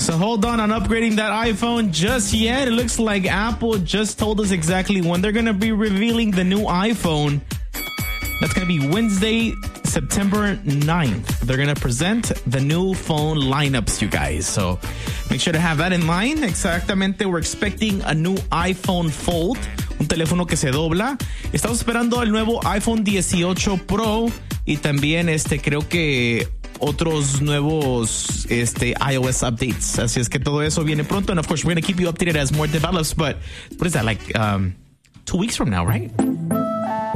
So hold on upgrading that iPhone just yet. It looks like Apple just told us exactly when they're going to be revealing the new iPhone. That's going to be Wednesday, September 9th. They're going to present the new phone lineups, you guys. So make sure to have that in mind. Exactamente, we're expecting a new iPhone Fold, un teléfono que se dobla. Estamos esperando el nuevo iPhone 18 Pro y también creo que otros nuevos iOS updates. Así es que todo eso viene pronto. And of course, we're going to keep you updated as more develops. But what is that, like 2 weeks from now, right?